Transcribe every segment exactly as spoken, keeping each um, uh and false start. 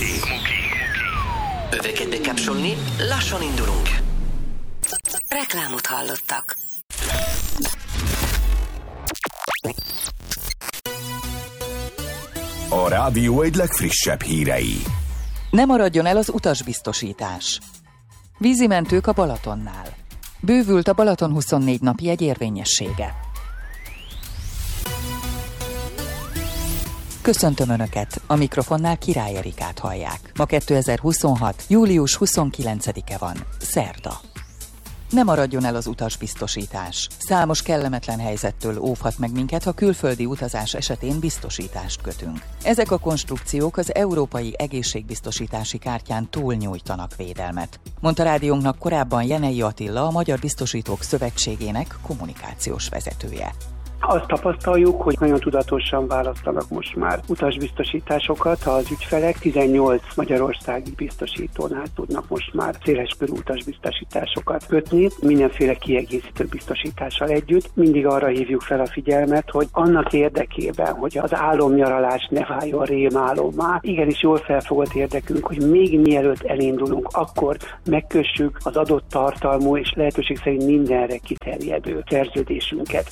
Öveket bekapcsolni, lassan indulunk. Reklámot hallottak. A rádió egy legfrissebb hírei. Ne maradjon el az utasbiztosítás. Vízimentők a Balatonnál. Bővült a Balaton huszonnégy napi egy érvényessége. Köszöntöm Önöket, a mikrofonnál Király Erikát hallják. Ma kétezer-huszonhat. július huszonkilencedike van, szerda. Ne maradjon el az utasbiztosítás. Számos kellemetlen helyzettől óvhat meg minket, ha külföldi utazás esetén biztosítást kötünk. Ezek a konstrukciók az európai egészségbiztosítási kártyán túlnyújtanak védelmet, mondta rádiónknak korábban Jenei Attila, a Magyar Biztosítók Szövetségének kommunikációs vezetője. Azt tapasztaljuk, hogy nagyon tudatosan választanak most már utasbiztosításokat. Az ügyfelek tizennyolc magyarországi biztosítónál tudnak most már széleskörű utasbiztosításokat kötni, mindenféle kiegészítő biztosítással együtt. Mindig arra hívjuk fel a figyelmet, hogy annak érdekében, hogy az álomnyaralás ne váljon rémálommá, igenis jól felfogott érdekünk, hogy még mielőtt elindulunk, akkor megkössük az adott tartalmú és lehetőség szerint mindenre kiterjedő szerződésünket.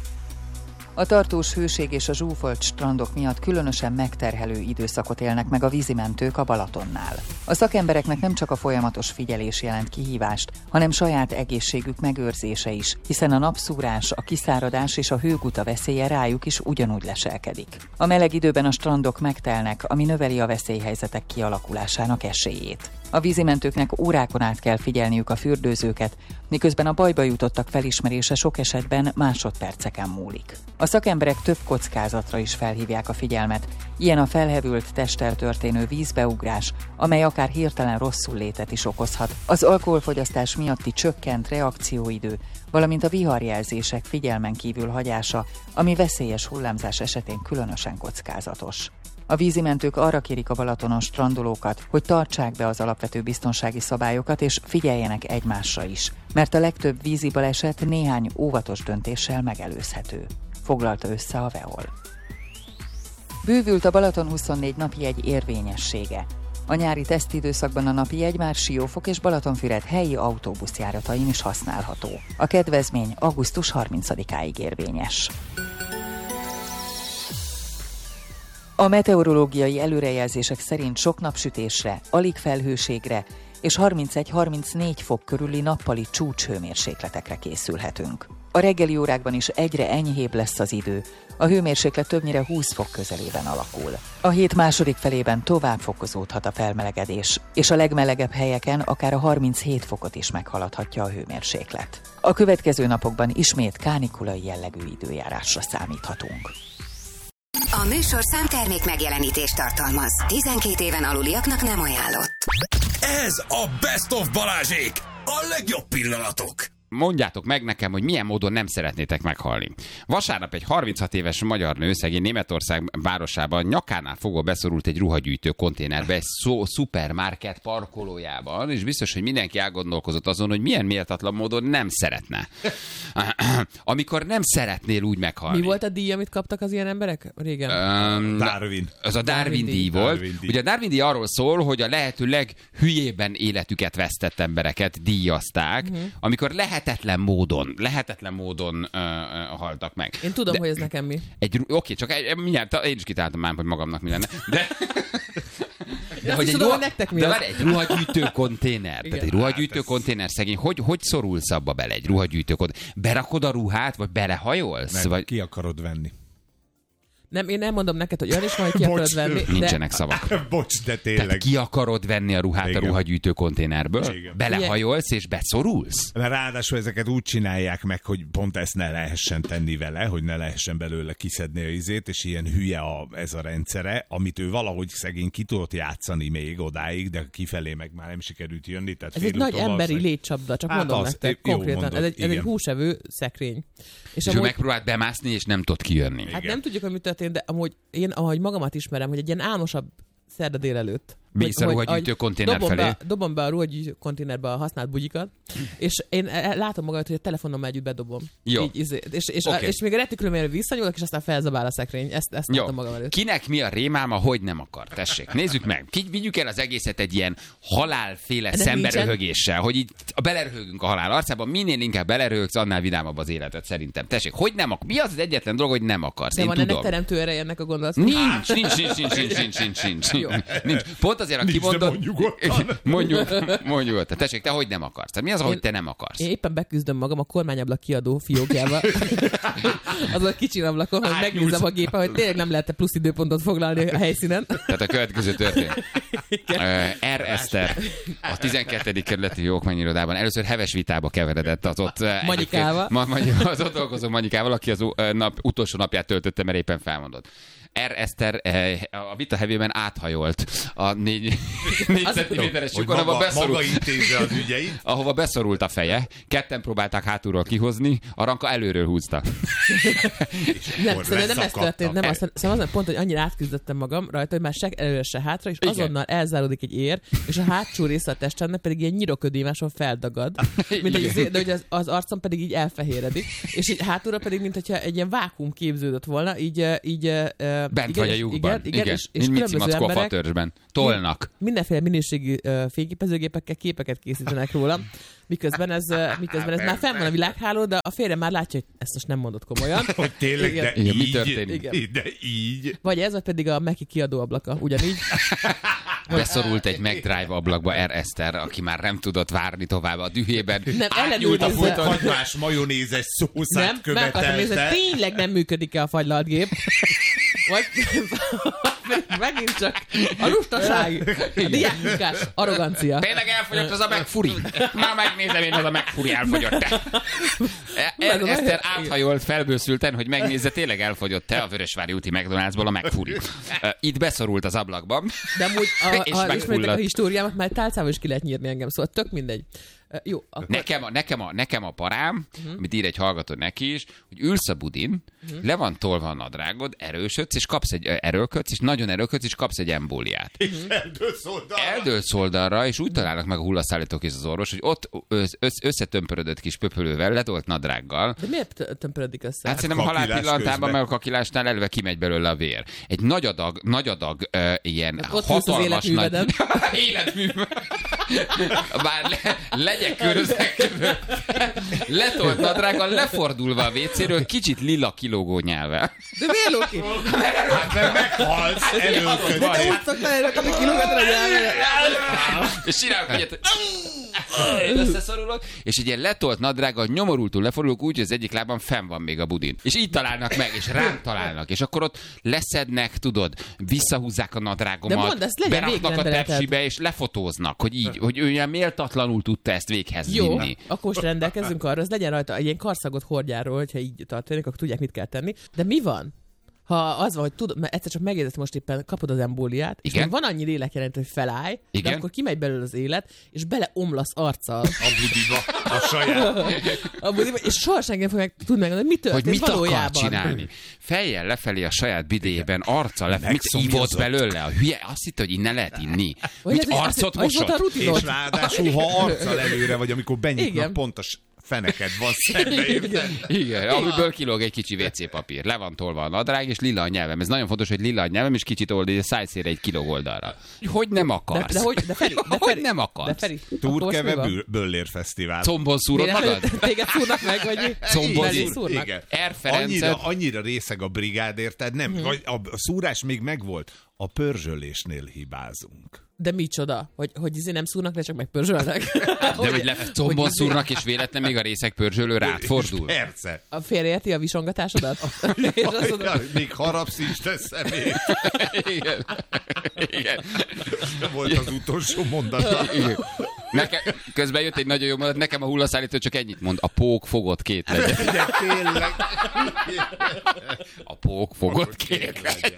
A tartós hőség és a zsúfolt strandok miatt különösen megterhelő időszakot élnek meg a vízimentők a Balatonnál. A szakembereknek nem csak a folyamatos figyelés jelent kihívást, hanem saját egészségük megőrzése is, hiszen a napszúrás, a kiszáradás és a hőguta veszélye rájuk is ugyanúgy leselkedik. A meleg időben a strandok megtelnek, ami növeli a veszélyhelyzetek kialakulásának esélyét. A vízimentőknek órákon át kell figyelniük a fürdőzőket, miközben a bajba jutottak felismerése sok esetben másodperceken múlik. A szakemberek több kockázatra is felhívják a figyelmet, ilyen a felhevült testtel történő vízbeugrás, amely akár hirtelen rosszullétet is okozhat, az alkoholfogyasztás miatti csökkent reakcióidő, valamint a viharjelzések figyelmen kívül hagyása, ami veszélyes hullámzás esetén különösen kockázatos. A vízimentők arra kérik a Balatonon strandolókat, hogy tartsák be az alapvető biztonsági szabályokat és figyeljenek egymásra is, mert a legtöbb vízi baleset néhány óvatos döntéssel megelőzhető, foglalta össze a Veol. Bővült a Balaton huszonnégy napi egy érvényessége. A nyári tesztidőszakban a napi jegy már Siófok és Balatonfüred helyi autóbuszjáratain is használható. A kedvezmény augusztus harmincadikáig érvényes. A meteorológiai előrejelzések szerint sok napsütésre, alig felhőségre és harmincegy-harmincnégy fok körüli nappali csúcshőmérsékletekre készülhetünk. A reggeli órákban is egyre enyhébb lesz az idő, a hőmérséklet többnyire húsz fok közelében alakul. A hét második felében tovább fokozódhat a felmelegedés, és a legmelegebb helyeken akár a harminchét fokot is meghaladhatja a hőmérséklet. A következő napokban ismét kánikulai jellegű időjárásra számíthatunk. A műsor számtermék megjelenítést tartalmaz. tizenkét éven aluliaknak nem ajánlott. Ez a Best of Balázsék! A legjobb pillanatok! Mondjátok meg nekem, hogy milyen módon nem szeretnétek meghalni. Vasárnap egy harminchat éves magyar nő szegény Németország városában nyakánál fogva beszorult egy ruhagyűjtő konténerbe egy szó, szupermarket parkolójában, és biztos, hogy mindenki elgondolkozott azon, hogy milyen méltatlan módon nem szeretne. Amikor nem szeretnél úgy meghalni. Mi volt a díj, amit kaptak az ilyen emberek régen? Um, Darwin. Az a Darwin, Darwin díj volt. Darwin díj. Ugye a Darwin díj arról szól, hogy a lehető leghülyében életüket vesztett embereket díjazták, uh-huh. amikor lehetetlen módon, lehetetlen módon uh, uh, haltak meg. Én tudom, de, hogy ez nekem mi. Egy, oké, csak egy, mindjárt én is kitáltam már, hogy magamnak mi lenne. De... De, hogy egy, tudom, ruha... hogy de várj, egy ruhagyűjtő konténer. Tehát egy ruhagyűjtő konténer szegény. Hogy, hogy szorulsz abba bele egy ruhagyűjtő konténer? Berakod a ruhát, vagy belehajolsz? Meg vagy... ki akarod venni? Nem, én nem mondom neked, hogy olyan is majd ki akarod venni. De... Nincsenek szavak. Bocs, de tényleg. Tehát ki akarod venni a ruhát igen. a ruhagyűjtő konténerből? Igen. Belehajolsz és beszorulsz? Ráadásul ezeket úgy csinálják meg, hogy pont ezt ne lehessen tenni vele, hogy ne lehessen belőle kiszedni a izét, és ilyen hülye a, ez a rendszere, amit ő valahogy szegény ki tudott játszani még odáig, de kifelé meg már nem sikerült jönni. Tehát ez egy nagy emberi szeg... létcsapda, csak hát mondom az, nektek konkrétan. Mondod, ez, egy, ez egy húsevő szekrény. És, és amúgy... ő megpróbált bemászni, és nem tud kijönni. Hát igen. Nem tudjuk, hogy mit történt, de amúgy én, ahogy magamat ismerem, hogy egy ilyen álmosabb szerda délelőtt. Mész a ruhagyűjtő konténer felé. Be, dobom be a ruhagyűjtő konténerbe a használt bugyikat, és én látom magamat, hogy a telefonommal együtt bedobom. Jó. Így, izé, és, és, okay. a, és még a retikülőmérő visszanyúlok, és aztán felzabál a szekrény. Ezt, ezt látom magam előtt. Kinek mi a rémáma, hogy nem akar? Tessék, nézzük meg. Vigyük el az egészet egy ilyen halálféle szemberöhögéssel, hogy így beleröhögünk a halál arcában, minél inkább beleröhögsz, annál vidámabb az életed szerintem. Tessék, hogy nem akar? Mi az az egyetlen dolog, hogy nem akarsz? De én van tudom. ennek teremtő ereje ennek a gondolatnak? Nincs, nincs, nincs, nincs, nincs, nincs, nincs, nincs, nincs, nincs. Pont azért, a kimondott... Mondjuk, mondjuk. Tessék, te hogy nem akarsz? Tehát mi az, hogy te nem akarsz? Én éppen beküzdöm magam a kormányablak kiadó fiókjával. Az a kicsi ablakon, hogy megnézem a gépen, hogy tényleg nem lehet plusz időpontot foglalni a helyszínen. Tehát a következő történt. R. Eszter a tizenkettedik kerületi jókmányirodában először heves vitába keveredett az ott... Manyikával. Ma, az ott dolgozó Manyikával, aki az nap, utolsó napját töltötte, mert éppen felmondott. R. Eszter a vita hevében áthajolt a négy, négy centiméteres lyukon, ahova beszorult, maga intézze az ügyeit. ahova beszorult a feje. Ketten próbálták hátulról kihozni, a Ranka előről húzta. Nem, szerintem nem ez történt, nem azt, szerintem az pont, hogy annyira átküzdöttem magam rajta, hogy már se előre, se hátra, és azonnal elzáródik egy ér, és a hátsó része a testemnek pedig ilyen nyiroködémáson feldagad, mint egy, de hogy az, az arcom pedig így elfehéredik, és így hátulra pedig, mint hogyha egy ilyen vákuum képződött volna, így, így bent igen, vagy a lyukban. Igen, igen, igen. és, és Mint Mici Mackó a emberek fatörzsben. Tolnak. Mindenféle minőségű uh, fényképezőgépekkel képeket készítenek róla, miközben ez, uh, miközben ez már fenn van a világháló, de a férjem már látja, hogy ezt most nem mondott komolyan. Hogy tényleg, igen. de igen, így, mi történik? Igen. De így. Vagy ez, vagy pedig a Meki kiadó ablaka, ugyanígy. Beszorult egy McDrive ablakba R. Eszter, aki már nem tudott várni tovább a dühében. Nem, átnyúlt a ellenőrizze. futon. Hagymás majonézes szószát Nem, meg akartam nézni, követelte. hogy tényleg nem működik-e a fagylaltgép. Vagy megint csak a lustaság, a diákmunkás arrogancia. Tényleg elfogyott az a megfuri. Már megnézem én, az a megfuri elfogyott-e. R. Eszter áthajolt felbőszülten, hogy megnézze, tényleg elfogyott-e a Vörösvári úti McDonald'sból a megfuri. Itt beszorult az ablakban, De amúgy, és a, a, ismeritek a megfulladt. históriámat, már tálcával is ki lehet nyírni engem, szóval tök mindegy. Uh, jó, akkor... Nekem a, nekem a, nekem a parám, uh-huh. amit ír egy hallgató neki is, hogy ülsz a budin, uh-huh. le van tolva a nadrágod, erősödsz, és kapsz egy erőlködsz, és nagyon erőlködsz, és kapsz egy embóliát. És eldőlsz oldalra. Eldőlsz oldalra, és úgy találnak meg a hullaszállítók és az orvos, hogy ott össz, összetömpörödött kis pöpölővel, letolt nadrággal. De miért tömpörödik össze? Hát szerintem a halál Kakilás pillanatában, közben. meg a kakilásnál eleve kimegy belőle a vér. Egy nagy adag, nagy adag uh, ilyen Hát ott ülsz az hatalmas nagy... életműveden. életműveden. Bár le, legyek köröznek között. Letolt nadrággal, lefordulva a vécéről, kicsit lila kilógó nyelve. De miért lóki? Hát mert meghalsz előködni. De te úgy szoktál elrakadni kilómetre nyelvére. És csinálok egyet, hogy összeszorulok, és egy ilyen letolt nadrággal nyomorultul lefordulok úgy, hogy az egyik lábam fenn van még a budin. És így találnak meg, és rám találnak. És akkor ott leszednek, tudod, visszahúzzák a nadrágomat, De mondd, ezt legyen beraknak a végrendeleted. tepsibe, és lefotóznak, hogy így, hogy ő ilyen méltatlanul tudta ezt véghez Jó, vinni. akkor most rendelkezzünk arra, az legyen rajta egy ilyen karszagot hordjáról, hogyha így történik, akkor tudják, mit kell tenni. De mi van? Ha az van, hogy tudod, mert egyszer csak megérzed, most éppen kapod az embóliát, és Igen. van annyi lélekjelentő, hogy felállj, Igen. de akkor kimegy belőle az élet, és beleomlasz arccal A budiba, a saját. a budiba, és soha senki nem fog meg, tud megmondani, hogy mi Hogy történt mit valójában. akar csinálni. Fejjel lefelé a saját bidéjében, arccal lefelé. Mit Megszomjazott. ívott belőle? A hülye azt hitte, hogy innen lehet inni. Vagy Mit ez- arcot az- az volt a mosott? rutinod. És ráadásul, ha arccal előre vagy, amikor benyitnak, Igen. pontos feneked van szembe, érted? Igen, amiből kilóg egy kicsi vé cé papír. Le van tolva a nadrág, és lila a nyelvem. Ez nagyon fontos, hogy lila a nyelvem, és kicsit oldal, a szájszére egy kiló oldalra. Hogy nem akarsz? De, de, hogy, de Feri, de Hogy Feri, nem akarsz? De Feri, akkor most mi Turkeve van? Bö- Böllér Fesztivál. Combon szúrod Miért magad? előtt téged szúrnak meg, vagy mi? Combon Belé szúr- szúrnak? Igen. R. Ferencet. Annyira, annyira részeg a brigád, érted? Nem, Mhm. vagy a, a szúrás még megvolt. A pörzsölésnél hibázunk. De micsoda? Hogy, hogy izé nem szúrnak le, csak megpörzsölnek? De hogy le combon szúrnak, és véletlen még a részek pörzsölő rád fordul. Persze. A félreérti a visongatásodat? És azt mondod, Ja, még harapsz is teszem én. Igen. Igen. Volt az utolsó mondat. Igen. Nekem, közben jött egy nagyon jó mondat, nekem a hullaszállító csak ennyit mond, a pók fogott két legyen. De tényleg. A pók fogott két legyen.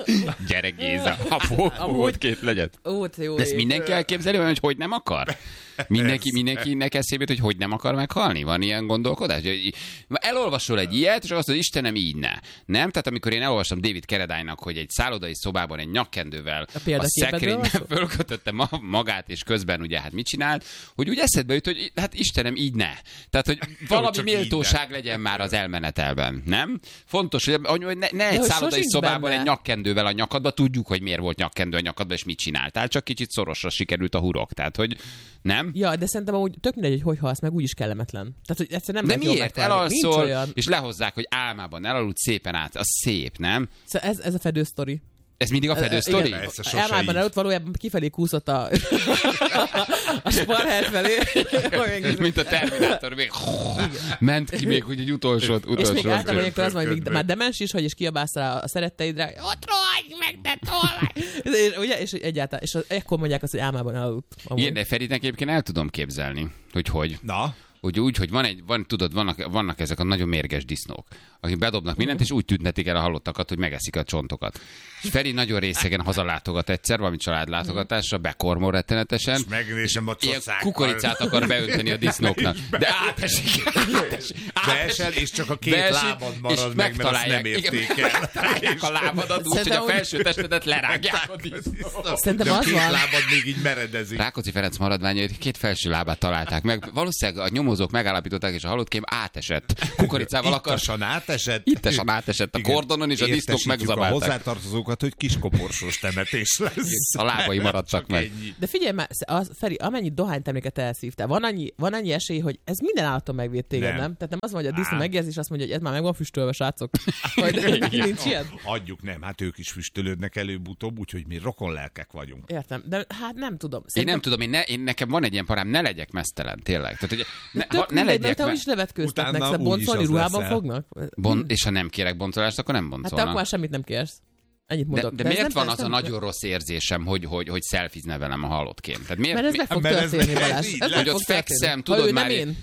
Gyere Géza, a pók fogott két legyen. ó, te jó De ezt ég. mindenki elképzeli, hogy hogy nem akar? Mindenki, mindenkinek eszébe jut, hogy hogy nem akar meghalni? Van ilyen gondolkodás? Elolvasol egy ilyet, és azt mondod, Istenem, így ne. Nem? Tehát amikor én elolvastam David Carradine-nak, hogy egy szállodai szobában egy nyakkendővel a, a szekrényben fölkötötte magát, és közben ugye hát mit csinált, hogy úgy eszedbe jut, hogy hát Istenem, így ne. Tehát, hogy valami méltóság legyen már az elmenetelben, nem? Fontos, hogy ne, ne egy szállodai szobában benne. Egy nyakkendővel a nyakadba, tudjuk, hogy miért volt nyakkendő a nyakadba, és mit csináltál, csak kicsit szorosra sikerült a hurok. Tehát, hogy nem? Ja, de szerintem amúgy tök mindegy, hogy hogy halsz meg, úgyis kellemetlen. Tehát, hogy egyszerűen nem de miért? Elalszol, és lehozzák, hogy álmában elaludt szépen át. Az szép, nem? Szóval ez, ez a fedő sztori. Ez mindig a fedő sztori? Elmában előtt valójában kifelé kúszott a, a sparhely felé. Mint a Terminátor, még ment ki még, hogy egy utolsó. És még általában ilyenkor az van, hogy még már demens is, hogy is kiabálsz rá a szeretteidre, ott rohagy meg, de tolvaj! Ugye? És egyáltalán, és ekkor mondják azt, hogy álmában elaludt. Igen, de Feritnek egyébként el tudom képzelni, hogy hogy. Na? Úgy, úgy, hogy van egy, van, tudod, vannak, vannak ezek a nagyon mérges disznók, akik bedobnak mindent, és úgy tüntetik el a halottakat, hogy megeszik a csontokat. És Feri nagyon részegen hazalátogat egyszer, valami családlátogatásra, bekormol rettenetesen, és megnézem a ilyen kukoricát akar beönteni a disznóknak. De átesik, átesik, beesel, és csak a két beesik, lábad marad meg, mert azt nem érték el. Megtalálják a lábadat úgy, hogy a felső testedet lerágják a disznók. Szerintem de a az két van. lábad még így meredezik. Rákóczi Ferenc maradványait két felső lábát találták meg. Valószínűleg a nyomozók megállapították, és a halottkém átesett. Kukoricával akar... Ittasan átesett? Ittasan átesett a kordonon, és a disznók megzabálták. A hozzátartozókat, hogy kiskoporsos temetés lesz. A lábai maradtak meg. Ennyi. De figyelj már, az, Feri, amennyit dohányterméket elszívtál, van annyi, van annyi esély, hogy ez minden állaton megvéd téged, nem? nem? Tehát nem az van, hogy a disznó megérzi, és azt mondja, hogy ez már meg van füstölve, srácok. Vagy nincs ilyen? Adjuk, nem, hát ők is füstölődnek előbb-utóbb, úgyhogy mi rokonlelkek vagyunk. Értem, de hát nem tudom. Szerintem... Én nem tudom, én, ne, én nekem van egy ilyen parám, ne legyek mesztelen, tényleg. Tehát, hogy ne, ha, ne mindegy, legyek te is levetkőztetnek, szóval boncolni ruhában leszel. fognak? Bon, és ha nem kérek boncolást, akkor nem Hát boncolnak. te akkor már semmit nem kérsz. Ennyit mondok. De, de, de miért van az a nagyon rossz érzésem, hogy, hogy, hogy szelfizne velem a halottként? Tehát miért, mert ez meg fog történni, Balázs. Hogy ott fekszem, tudod már... Én.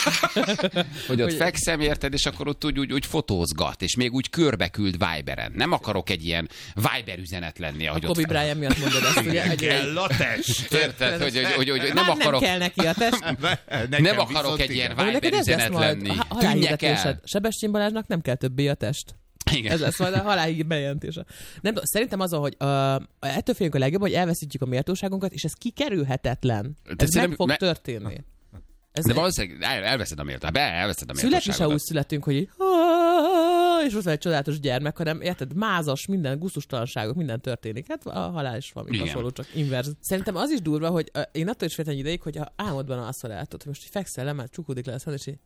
Hogy ott fekszem, érted, és akkor ott úgy, úgy, úgy fotózgat, és még úgy körbeküld Viberen. Nem akarok egy ilyen Viber üzenet lenni, ahogy a ott... Kobe Bryant miatt mondod ezt, ugye? Kell a test. Érted, hogy, hogy, hogy, hogy nem Már akarok... nem kell neki a test. Nem akarok egy ilyen Viber üzenet lenni. Tűnjek el. Sebestyén Balázsnak nem kell többé a test. Igen. Ez lesz majd a halálig bejelentése. Nem tudom, szerintem az, hogy uh, ettől félünk a legjobb, hogy elveszítjük a méltóságunkat, és ez kikerülhetetlen. Ez meg fog me... történni. Ez de valószínűleg el, elveszed a méltóságot. Elveszed a méltóságot. Születni se úgy születünk, hogy így, és ott van egy csodálatos gyermek, hanem érted, mázas, minden gusztustalanságok, minden történik. Hát a halál is valami hasonló, csak inverz. Szerintem az is durva, hogy uh, én attól is féltem egy ideig, hogy ha álmodban azt látod, hogy most így fekszel le, már csukódik le a és így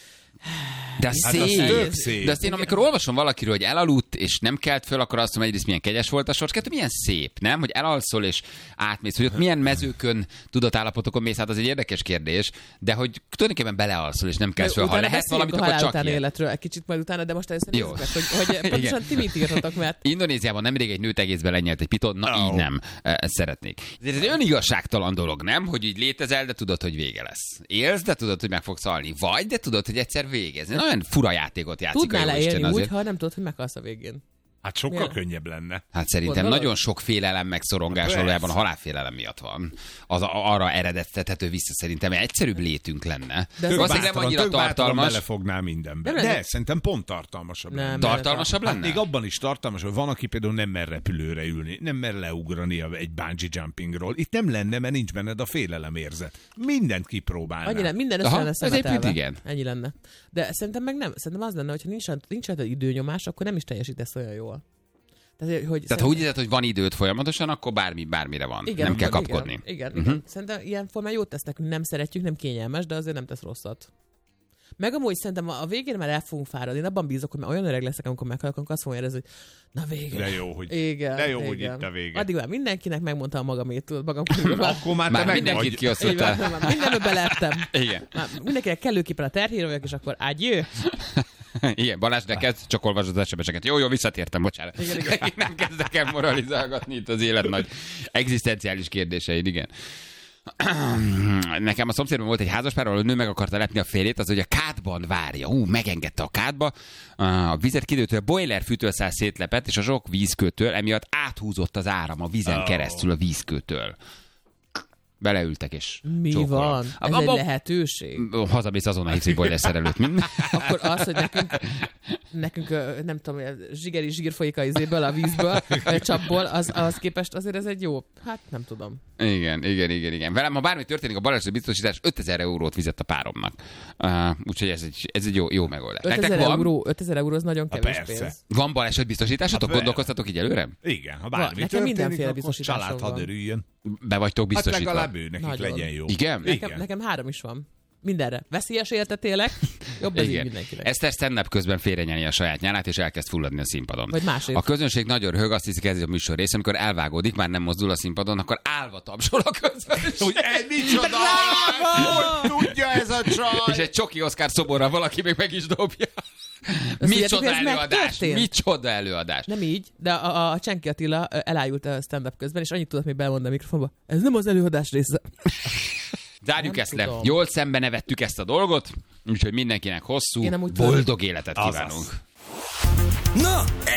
de szép. Hát szép. De azt én, amikor olvasom valakiről, hogy elaludt, és nem kelt föl, akkor azt mondom, egyrészt milyen kegyes volt a sors, kettő milyen szép, nem? Hogy elalszol és átmész, hogy ott milyen mezőkön, tudatállapotokon mész, hát az egy érdekes kérdés, de hogy tulajdonképpen belealszol, és nem kell föl. Ha lehet valamit, akkor csak ilyen. Életről egy kicsit majd utána, de most először nézzük meg, hogy, hogy pontosan ti mit írtatok, mert... Indonéziában nemrég egy nőt egészben lenyelt egy piton, na oh. így nem. Ezt szeretnék. Ez egy önigazságtalan dolog, nem? Hogy így létezel, de tudod, hogy vége lesz. Élsz, de tudod, hogy meg fogsz halni. Vagy, de tudod, hogy egyszer végez. Nagyon fura játékot játszik. Tudnál leélni úgy, ha nem tudod, hogy meghalsz a végén. Hát sokkal Milyen? könnyebb lenne. Hát szerintem Gondolod? nagyon sok félelem meg szorongás hát valójában a halálfélelem miatt van. Az a, arra eredeztethető vissza szerintem, mert egyszerűbb létünk lenne. De tök bátran, nem annyira tartalmas. Belefognál mindenbe. De, de szerintem pont tartalmasabb nem, lenne. Tartalmasabb lenne? Hát még abban is tartalmas, hogy van, aki például nem mer repülőre ülni, nem mer leugrani egy bungee jumpingról. Itt nem lenne, mert nincs benned a félelem érzet. Mindent kipróbálnál. Annyi lenne, minden össze lenne szemetelve. Igen. Ennyi lenne. De szerintem meg nem. Szerintem az lenne, hogyha nincs, nincs időnyomás, akkor nem is teljesítesz olyan jól. Tehát, hogy, Tehát ha úgy érzed, hogy van időt folyamatosan, akkor bármi, bármire van. Igen, nem kell igen, kapkodni. Igen, igen, uh-huh. igen. Szerintem ilyen formán jót tesz nekünk, nem szeretjük, nem kényelmes, de azért nem tesz rosszat. Meg amúgy szerintem a végén már el fogunk fáradni. Én abban bízok, hogy már olyan öreg leszek, amikor meghalok, akkor azt fogom érezni, hogy na végre. De jó, hogy, igen, de jó, igen. hogy itt a vége. Addig már mindenkinek megmondtam magamét, tudod, magam akkor már, már mindenkit kiosztottál. Mindenbe belettem. Igen. Már mindenkinek kellőképpen a terhére vagyok, és akkor ágyjő. Igen, Balázs, neked csak olvasod az es em es-eket. Jó, jó, visszatértem, bocsánat. Igen, igen. Én nem kezdek el moralizálgatni itt az élet nagy egzisztenciális kérdéseid, igen. Nekem a szomszédban volt egy házaspár, ahol a nő meg akarta lepni a férjét, az, hogy a kádban várja. Hú, megengedte a kádba, a vizet kidőtől, a boiler fűtőszál szétlepett, és a zsok vízkőtől emiatt áthúzott az áram a vízen oh. keresztül a vízkőtől. Beleültek és Mi csókolom. van? Ez a, egy a, lehetőség? Hazamész azonnal hiszi, hogy boiler szerelőt. Akkor az, hogy nekünk, nekünk nem tudom, zsigeri zsír folyik a izéből, a vízből, a csapból, az, az képest azért ez egy jó, hát nem tudom. Igen, igen, igen, igen. Velem, ha bármi történik, a baleset biztosítás ötezer eurót fizet a páromnak. Uh, úgyhogy ez egy, ez egy jó, jó megoldás. ötezer euró, ötezer euró az nagyon kevés persze. pénz. Van baleset biztosításotok? Hát, Gondolkoztatok így előre? Igen, ha Va, bármi nekem történik, mindenféle akkor biztosításom család van. hadd örüljön. Be vagytok Hát biztosítva? legalább ő, nekik Nagyon. legyen jó. Igen? Nekem, Igen. nekem három is van. Mindenre. Veszélyes életetélek, jobb ez így Igen. mindenkinek. Eszter stand-up közben félrenyeli a saját nyálát, és elkezd fulladni a színpadon. Vagy másért. A közönség nagyon röhög, azt hiszik, ez a műsor része, amikor elvágódik, már nem mozdul a színpadon, akkor állva tapsol a közönség. Hogy egy micsoda! Hogy tudja ez a csaj? És egy csoki Oszkár szoborral valaki még meg is dobja. Azt Micsoda tudjátok, ez előadás! megtörtént? Micsoda előadás! Nem így, de a, a, a Csenki Attila ö, elájult a stand-up közben, és annyit tudott még belmondani a mikrofonba. Ez nem az előadás része. Zárjuk Nem ezt le. tudom. Jól szembe nevettük ezt a dolgot, úgyhogy mindenkinek hosszú, Én amúgy boldog életet Azaz. kívánunk. Na,